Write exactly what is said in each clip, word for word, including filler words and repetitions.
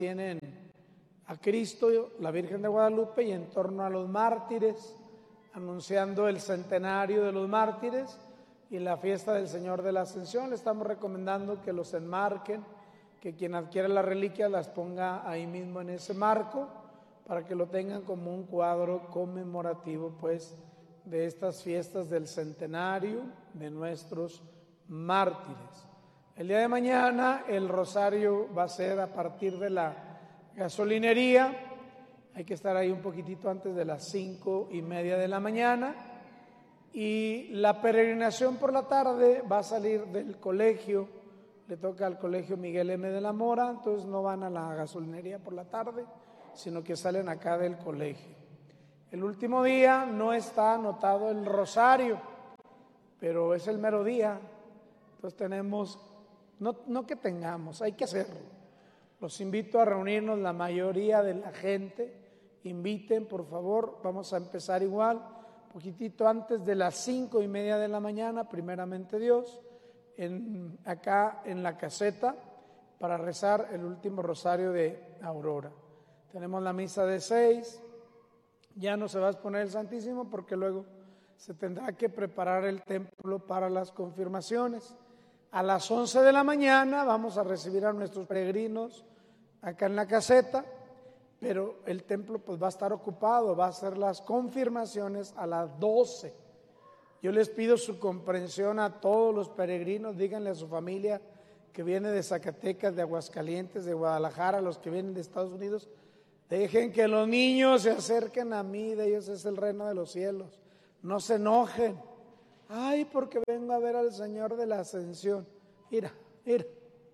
tienen a Cristo, la Virgen de Guadalupe, y en torno a los mártires, anunciando el centenario de los mártires y la fiesta del Señor de la Ascensión. Le estamos recomendando que los enmarquen, que quien adquiera las reliquias las ponga ahí mismo en ese marco, para que lo tengan como un cuadro conmemorativo, pues, de estas fiestas del centenario de nuestros mártires. El día de mañana el rosario va a ser a partir de la gasolinería. Hay que estar ahí un poquitito antes de las cinco y media de la mañana. Y la peregrinación por la tarde va a salir del colegio, le toca al colegio Miguel M. de la Mora, entonces no van a la gasolinería por la tarde, sino que salen acá del colegio. El último día no está anotado el rosario, pero es el mero día, entonces tenemos, no, no que tengamos, hay que hacerlo. Los invito a reunirnos, la mayoría de la gente, inviten por favor, vamos a empezar igual, poquitito antes de las cinco y media de la mañana, primeramente Dios, en, acá en la caseta, para rezar el último rosario de Aurora. Tenemos la misa de seis, ya no se va a exponer el Santísimo porque luego se tendrá que preparar el templo para las confirmaciones. A las once de la mañana vamos a recibir a nuestros peregrinos acá en la caseta, pero el templo pues va a estar ocupado, va a ser las confirmaciones a las doce. Yo les pido su comprensión a todos los peregrinos, díganle a su familia que viene de Zacatecas, de Aguascalientes, de Guadalajara, los que vienen de Estados Unidos, dejen que los niños se acerquen a mí, de ellos es el reino de los cielos. No se enojen. Ay, porque vengo a ver al Señor de la Ascensión. Mira, mira.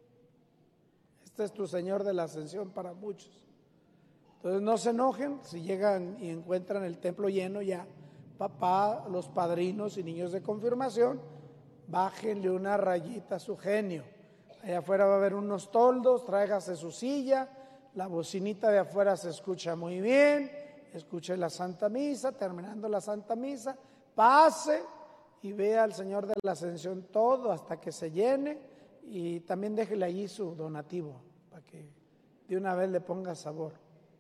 Este es tu Señor de la Ascensión para muchos. Entonces no se enojen si llegan y encuentran el templo lleno ya. Papá, los padrinos y niños de confirmación, bájenle una rayita a su genio. Allá afuera va a haber unos toldos, tráigase su silla. La bocinita de afuera se escucha muy bien, escuche la Santa Misa, terminando la Santa Misa, pase y vea al Señor de la Ascensión todo hasta que se llene, y también déjele allí su donativo para que de una vez le ponga sabor.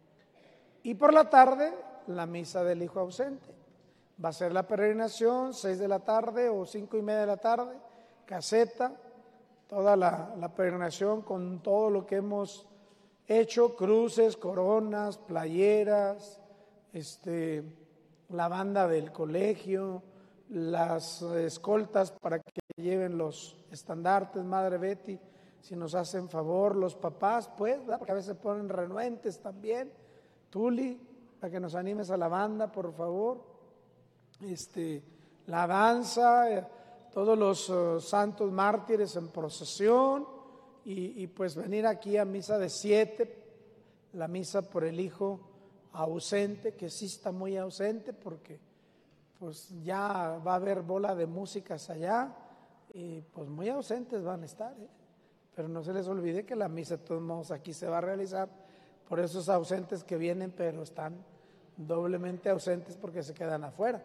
Y por la tarde, la misa del Hijo ausente. Va a ser la peregrinación, seis de la tarde o cinco y media de la tarde, caseta, toda la, la peregrinación con todo lo que hemos hecho, cruces, coronas, playeras, este, la banda del colegio, las escoltas para que lleven los estandartes, Madre Betty, si nos hacen favor, los papás, pues, ¿verdad? Porque a veces ponen renuentes también, Tuli, para que nos animes a la banda, por favor, este, la danza, eh, todos los uh, santos mártires en procesión. Y, y pues venir aquí a misa de siete, la misa por el Hijo ausente, que sí está muy ausente porque pues ya va a haber bola de músicas allá y pues muy ausentes van a estar, ¿eh? Pero no se les olvide que la misa de todos modos aquí se va a realizar por esos ausentes que vienen, pero están doblemente ausentes porque se quedan afuera.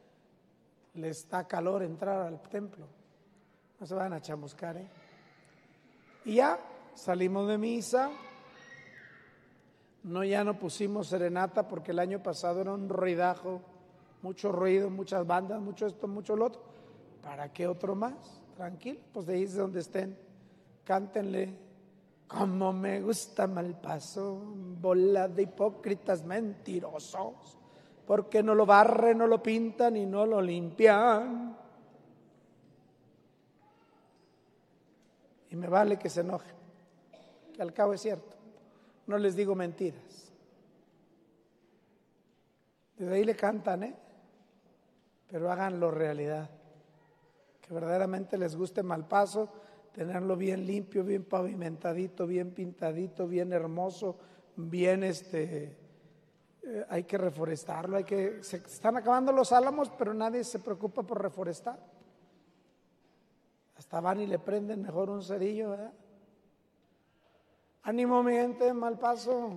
Les da calor entrar al templo, no se van a chamuscar, ¿eh? Y ya salimos de misa. No, ya no pusimos serenata porque el año pasado era un ruidajo, mucho ruido, muchas bandas, mucho esto, mucho lo otro. ¿Para qué otro más? Tranquilo, pues de ahí es donde estén, cántenle. Como me gusta Malpaso, bola de hipócritas mentirosos, porque no lo barren, no lo pintan y no lo limpian. Y me vale que se enojen, que al cabo es cierto, no les digo mentiras. Desde ahí le cantan, ¿eh? Pero háganlo realidad, que verdaderamente les guste Malpaso, tenerlo bien limpio, bien pavimentadito, bien pintadito, bien hermoso, bien este, eh, hay que reforestarlo, hay que, se están acabando los álamos, pero nadie se preocupa por reforestar. Hasta van y le prenden mejor un cerillo, ¿verdad? Ánimo, mi gente de Malpaso,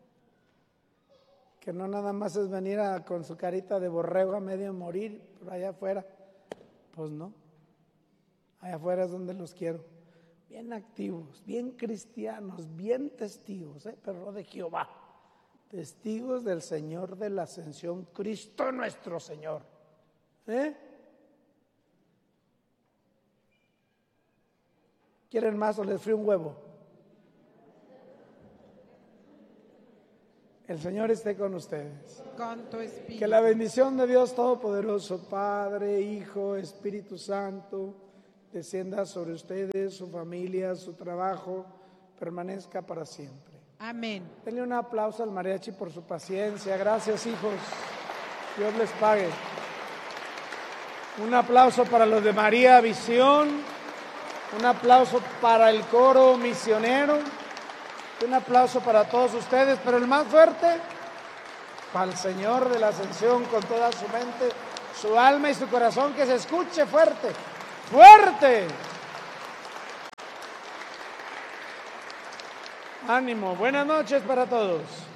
que no nada más es venir a, con su carita de borrego a medio morir, pero allá afuera, pues no, allá afuera es donde los quiero. bien activos, bien cristianos, bien testigos, ¿eh? Pero de Jehová, testigos del Señor de la Ascensión, Cristo nuestro Señor. ¿Eh? ¿Quieren más o les frío un huevo? El Señor esté con ustedes. Con tu espíritu. Que la bendición de Dios Todopoderoso, Padre, Hijo, Espíritu Santo, descienda sobre ustedes, su familia, su trabajo, permanezca para siempre. Amén. Denle un aplauso al mariachi por su paciencia. Gracias, hijos. Dios les pague. Un aplauso para los de María Visión. Un aplauso para el coro misionero. Un aplauso para todos ustedes, pero el más fuerte, para el Señor de la Ascensión con toda su mente, su alma y su corazón, que se escuche fuerte, fuerte. Ánimo, buenas noches para todos.